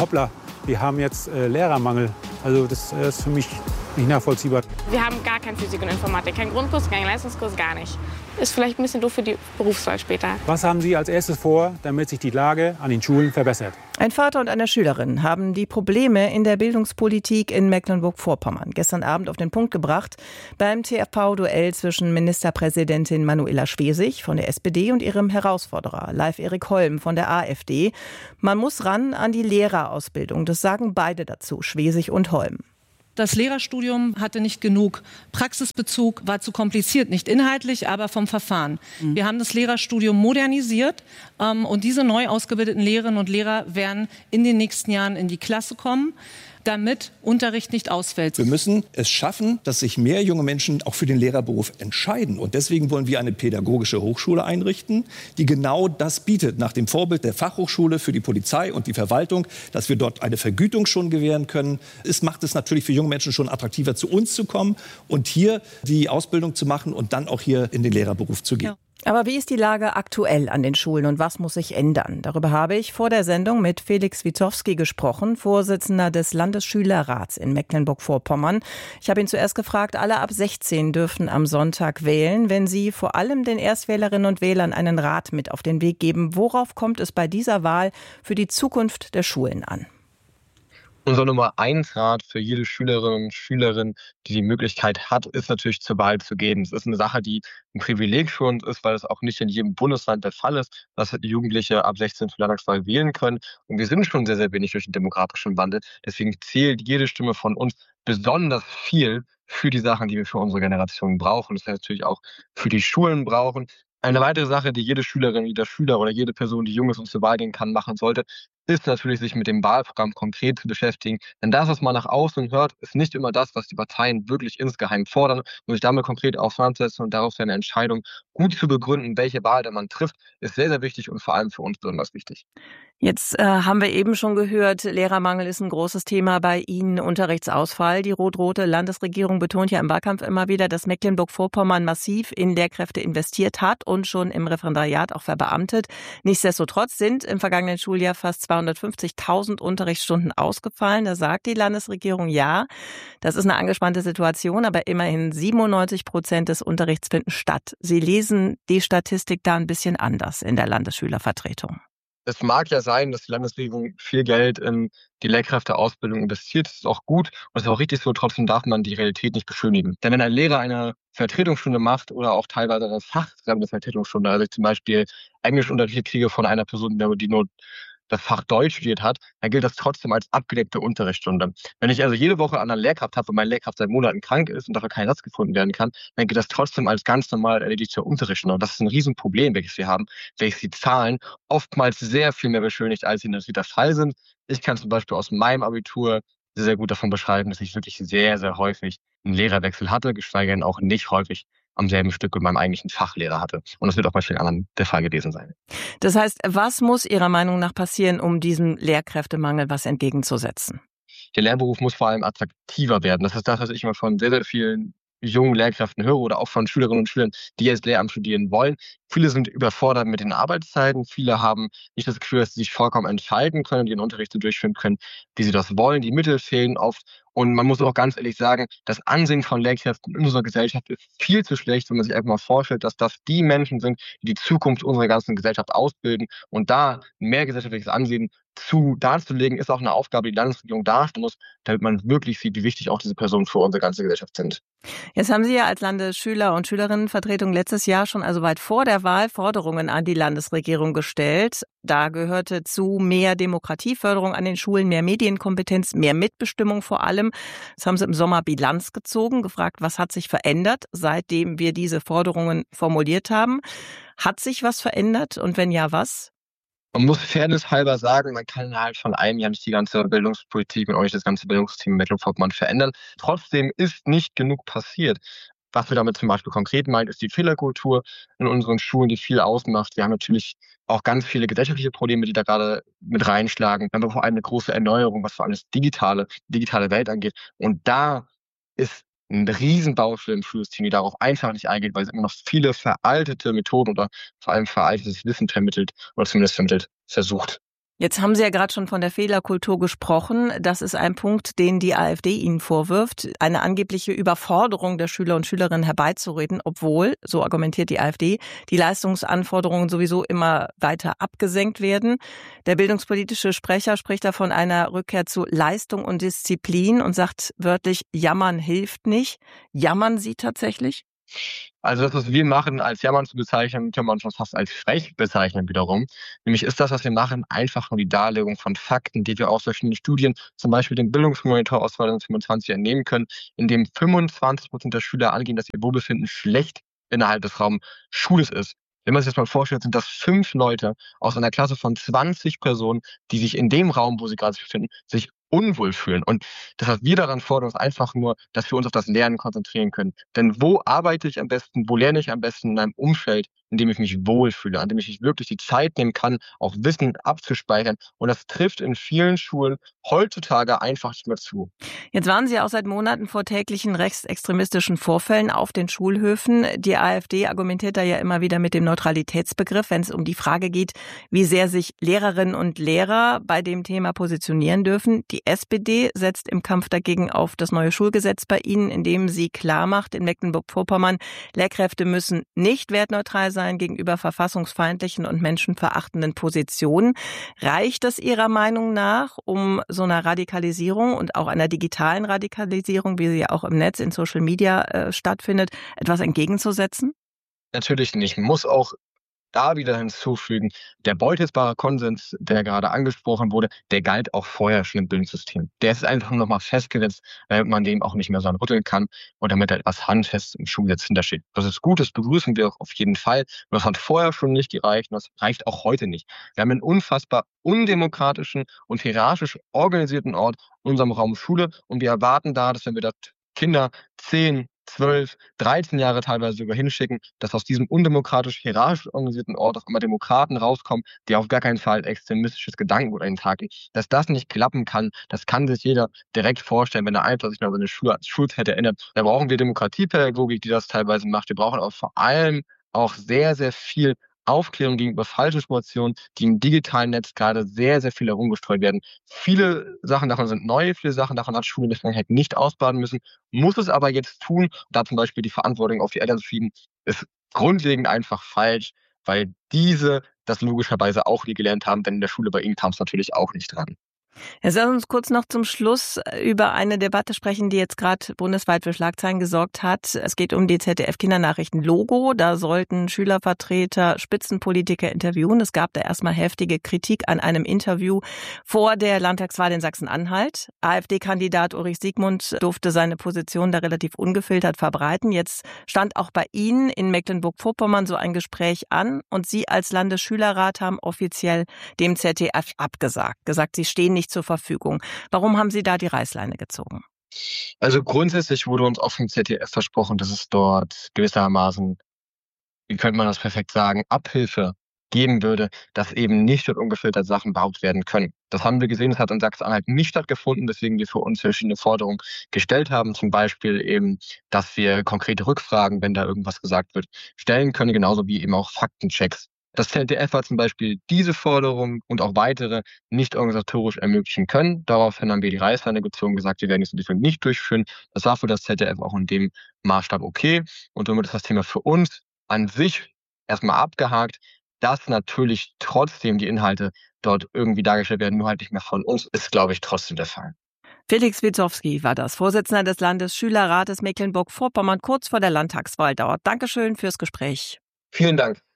hoppla, wir haben jetzt Lehrermangel. Also das ist für mich nicht nachvollziehbar. Wir haben gar kein Physik und Informatik, keinen Grundkurs, keinen Leistungskurs, gar nicht. Ist vielleicht ein bisschen doof für die Berufswahl später. Was haben Sie als erstes vor, damit sich die Lage an den Schulen verbessert? Ein Vater und eine Schülerin haben die Probleme in der Bildungspolitik in Mecklenburg-Vorpommern gestern Abend auf den Punkt gebracht beim TFV-Duell zwischen Ministerpräsidentin Manuela Schwesig von der SPD und ihrem Herausforderer Leif-Erik Holm von der AfD. Man muss ran an die Lehrerausbildung, das sagen beide dazu, Schwesig und Holm. Das Lehrerstudium hatte nicht genug Praxisbezug, war zu kompliziert, nicht inhaltlich, aber vom Verfahren. Wir haben das Lehrerstudium modernisiert und diese neu ausgebildeten Lehrerinnen und Lehrer werden in den nächsten Jahren in die Klasse kommen, damit Unterricht nicht ausfällt. Wir müssen es schaffen, dass sich mehr junge Menschen auch für den Lehrerberuf entscheiden. Und deswegen wollen wir eine pädagogische Hochschule einrichten, die genau das bietet, nach dem Vorbild der Fachhochschule für die Polizei und die Verwaltung, dass wir dort eine Vergütung schon gewähren können. Es macht es natürlich für junge Menschen schon attraktiver, zu uns zu kommen und hier die Ausbildung zu machen und dann auch hier in den Lehrerberuf zu gehen. Ja. Aber wie ist die Lage aktuell an den Schulen und was muss sich ändern? Darüber habe ich vor der Sendung mit Felix Witkowski gesprochen, Vorsitzender des Landesschülerrats in Mecklenburg-Vorpommern. Ich habe ihn zuerst gefragt, alle ab 16 dürfen am Sonntag wählen. Wenn Sie vor allem den Erstwählerinnen und Wählern einen Rat mit auf den Weg geben, worauf kommt es bei dieser Wahl für die Zukunft der Schulen an? Unser Nummer 1 Rat für jede Schülerin und Schülerin, die die Möglichkeit hat, ist natürlich zur Wahl zu gehen. Es ist eine Sache, die ein Privileg für uns ist, weil es auch nicht in jedem Bundesland der Fall ist, dass die Jugendliche ab 16 zur Landtagswahl wählen können. Und wir sind schon sehr, sehr wenig durch den demografischen Wandel. Deswegen zählt jede Stimme von uns besonders viel für die Sachen, die wir für unsere Generation brauchen. Das heißt natürlich auch für die Schulen brauchen. Eine weitere Sache, die jede Schülerin, jeder Schüler oder jede Person, die jung ist und zur Wahl gehen kann, machen sollte, ist natürlich, sich mit dem Wahlprogramm konkret zu beschäftigen. Denn das, was man nach außen hört, ist nicht immer das, was die Parteien wirklich insgeheim fordern. Und sich damit konkret auseinandersetzen und darauf seine Entscheidung gut zu begründen, welche Wahl man trifft, ist sehr, sehr wichtig und vor allem für uns besonders wichtig. Jetzt haben wir eben schon gehört, Lehrermangel ist ein großes Thema bei Ihnen, Unterrichtsausfall. Die rot-rote Landesregierung betont ja im Wahlkampf immer wieder, dass Mecklenburg-Vorpommern massiv in Lehrkräfte investiert hat und schon im Referendariat auch verbeamtet. Nichtsdestotrotz sind im vergangenen Schuljahr fast 250.000 Unterrichtsstunden ausgefallen. Da sagt die Landesregierung, ja, das ist eine angespannte Situation, aber immerhin 97% des Unterrichts finden statt. Sie lesen die Statistik da ein bisschen anders in der Landesschülervertretung. Es mag ja sein, dass die Landesregierung viel Geld in die Lehrkräfteausbildung investiert. Das ist auch gut und das ist auch richtig so. Trotzdem darf man die Realität nicht beschönigen. Denn wenn ein Lehrer eine Vertretungsstunde macht oder auch teilweise eine fachfremde Vertretungsstunde, also ich zum Beispiel Englischunterricht kriege von einer Person, die nur das Fach Deutsch studiert hat, dann gilt das trotzdem als abgedeckte Unterrichtsstunde. Wenn ich also jede Woche an einer Lehrkraft habe und meine Lehrkraft seit Monaten krank ist und dafür kein Ersatz gefunden werden kann, dann gilt das trotzdem als ganz normal erledigter Unterrichtsstunde. Und das ist ein Riesenproblem, welches wir haben, welches die Zahlen oftmals sehr viel mehr beschönigt, als sie natürlich der Fall sind. Ich kann zum Beispiel aus meinem Abitur sehr, sehr gut davon beschreiben, dass ich wirklich sehr, sehr häufig einen Lehrerwechsel hatte, geschweige denn auch nicht häufig am selben Stück mit meinem eigentlichen Fachlehrer hatte. Und das wird auch bei vielen anderen der Fall gewesen sein. Das heißt, was muss Ihrer Meinung nach passieren, um diesem Lehrkräftemangel was entgegenzusetzen? Der Lehrberuf muss vor allem attraktiver werden. Das ist das, was ich immer von sehr, sehr vielen jungen Lehrkräften höre oder auch von Schülerinnen und Schülern, die jetzt Lehramt studieren wollen. Viele sind überfordert mit den Arbeitszeiten. Viele haben nicht das Gefühl, dass sie sich vollkommen entscheiden können, ihren Unterricht so durchführen können, wie sie das wollen. Die Mittel fehlen oft. Und man muss auch ganz ehrlich sagen, das Ansehen von Lehrkräften in unserer Gesellschaft ist viel zu schlecht, wenn man sich einfach mal vorstellt, dass das die Menschen sind, die die Zukunft unserer ganzen Gesellschaft ausbilden. Und da mehr gesellschaftliches Ansehen darzulegen, ist auch eine Aufgabe, die die Landesregierung darstellen muss, damit man wirklich sieht, wie wichtig auch diese Personen für unsere ganze Gesellschaft sind. Jetzt haben Sie ja als Landesschüler- und Schülerinnenvertretung letztes Jahr schon, also weit vor der Wahl, Forderungen an die Landesregierung gestellt. Da gehörte zu mehr Demokratieförderung an den Schulen, mehr Medienkompetenz, mehr Mitbestimmung vor allem. Jetzt haben Sie im Sommer Bilanz gezogen, gefragt, was hat sich verändert, seitdem wir diese Forderungen formuliert haben. Hat sich was verändert und wenn ja, was? Man muss fairnesshalber sagen, man kann innerhalb von einem Jahr nicht die ganze Bildungspolitik und auch nicht das ganze Bildungssystem in Mecklenburg-Vorpommern verändern. Trotzdem ist nicht genug passiert. Was wir damit zum Beispiel konkret meinen, ist die Fehlerkultur in unseren Schulen, die viel ausmacht. Wir haben natürlich auch ganz viele gesellschaftliche Probleme, die da gerade mit reinschlagen. Wir haben vor allem eine große Erneuerung, was vor allem das digitale Welt angeht. Und da ist ein Riesenbaustelle im Schulsystem, die darauf einfach nicht eingeht, weil es immer noch viele veraltete Methoden oder vor allem veraltetes Wissen vermittelt oder zumindest vermittelt versucht. Jetzt haben Sie ja gerade schon von der Fehlerkultur gesprochen. Das ist ein Punkt, den die AfD Ihnen vorwirft, eine angebliche Überforderung der Schüler und Schülerinnen herbeizureden, obwohl, so argumentiert die AfD, die Leistungsanforderungen sowieso immer weiter abgesenkt werden. Der bildungspolitische Sprecher spricht da von einer Rückkehr zu Leistung und Disziplin und sagt wörtlich, jammern hilft nicht. Jammern Sie tatsächlich? Also das, was wir machen, als Jammern zu bezeichnen, kann man schon fast als frech bezeichnen wiederum. Nämlich ist das, was wir machen, einfach nur die Darlegung von Fakten, die wir aus verschiedenen Studien, zum Beispiel dem Bildungsmonitor aus 2025 entnehmen können, in dem 25% der Schüler angehen, dass ihr Wohlbefinden schlecht innerhalb des Raums Schules ist. Wenn man sich das mal vorstellt, sind das 5 Leute aus einer Klasse von 20 Personen, die sich in dem Raum, wo sie gerade sich befinden, sich unwohl fühlen. Und das, was wir daran fordern, ist einfach nur, dass wir uns auf das Lernen konzentrieren können. Denn wo arbeite ich am besten, wo lerne ich am besten in einem Umfeld, in dem ich mich wohlfühle, an dem ich mich wirklich die Zeit nehmen kann, auch Wissen abzuspeichern. Und das trifft in vielen Schulen heutzutage einfach nicht mehr zu. Jetzt waren Sie auch seit Monaten vor täglichen rechtsextremistischen Vorfällen auf den Schulhöfen. Die AfD argumentiert da ja immer wieder mit dem Neutralitätsbegriff, wenn es um die Frage geht, wie sehr sich Lehrerinnen und Lehrer bei dem Thema positionieren dürfen. Die SPD setzt im Kampf dagegen auf das neue Schulgesetz bei Ihnen, in dem sie klar macht, in Mecklenburg-Vorpommern, Lehrkräfte müssen nicht wertneutral sein gegenüber verfassungsfeindlichen und menschenverachtenden Positionen. Reicht das Ihrer Meinung nach, um so einer Radikalisierung und auch einer digitalen Radikalisierung, wie sie ja auch im Netz, in Social Media stattfindet, etwas entgegenzusetzen? Natürlich nicht. Muss auch da wieder hinzufügen, der beutelsbare Konsens, der gerade angesprochen wurde, der galt auch vorher schon im Bildungssystem. Der ist einfach nochmal festgesetzt, damit man dem auch nicht mehr so rütteln kann und damit da etwas Handfestes im Schulgesetz hintersteht. Das ist gut, das begrüßen wir auch auf jeden Fall. Und das hat vorher schon nicht gereicht und das reicht auch heute nicht. Wir haben einen unfassbar undemokratischen und hierarchisch organisierten Ort in unserem Raum Schule und wir erwarten da, dass wenn wir da Kinder 10, 12, 13 Jahre teilweise sogar hinschicken, dass aus diesem undemokratisch hierarchisch organisierten Ort auf einmal Demokraten rauskommen, die auf gar keinen Fall extremistisches Gedankengut an den Tag legen. Dass das nicht klappen kann, das kann sich jeder direkt vorstellen, wenn er einfach sich mal an seine Schulzeit erinnert. Da brauchen wir Demokratiepädagogik, die das teilweise macht. Wir brauchen aber vor allem auch sehr, sehr viel Aufklärung gegenüber falschen Informationen, die im digitalen Netz gerade sehr, sehr viel herumgestreut werden. Viele Sachen davon sind neu, viele Sachen davon hat Schule in der Vergangenheit nicht ausbaden müssen, muss es aber jetzt tun. Da zum Beispiel die Verantwortung auf die Eltern zu schieben, ist grundlegend einfach falsch, weil diese das logischerweise auch nie gelernt haben, denn in der Schule bei ihnen kam es natürlich auch nicht dran. Jetzt lass uns kurz noch zum Schluss über eine Debatte sprechen, die jetzt gerade bundesweit für Schlagzeilen gesorgt hat. Es geht um die ZDF-Kindernachrichten-Logo. Da sollten Schülervertreter Spitzenpolitiker interviewen. Es gab da erstmal heftige Kritik an einem Interview vor der Landtagswahl in Sachsen-Anhalt. AfD-Kandidat Ulrich Siegmund durfte seine Position da relativ ungefiltert verbreiten. Jetzt stand auch bei Ihnen in Mecklenburg-Vorpommern so ein Gespräch an und Sie als Landesschülerrat haben offiziell dem ZDF abgesagt. Gesagt, Sie stehen nicht zur Verfügung. Warum haben Sie da die Reißleine gezogen? Also grundsätzlich wurde uns auch vom ZDF versprochen, dass es dort gewissermaßen, wie könnte man das perfekt sagen, Abhilfe geben würde, dass eben nicht dort ungefiltert Sachen behauptet werden können. Das haben wir gesehen, das hat in Sachsen-Anhalt nicht stattgefunden, weswegen wir für uns verschiedene Forderungen gestellt haben. Zum Beispiel eben, dass wir konkrete Rückfragen, wenn da irgendwas gesagt wird, stellen können, genauso wie eben auch Faktenchecks. Das ZDF hat zum Beispiel diese Forderung und auch weitere nicht organisatorisch ermöglichen können. Daraufhin haben wir die Reißleine gezogen, gesagt, wir werden diese Entwicklung nicht durchführen. Das war für das ZDF auch in dem Maßstab okay. Und somit ist das Thema für uns an sich erstmal abgehakt. Dass natürlich trotzdem die Inhalte dort irgendwie dargestellt werden, nur halt nicht mehr von uns, ist, glaube ich, trotzdem der Fall. Felix Witzowski war das, Vorsitzender des Landesschülerrates Mecklenburg-Vorpommern, kurz vor der Landtagswahl dauert. Dankeschön fürs Gespräch. Vielen Dank.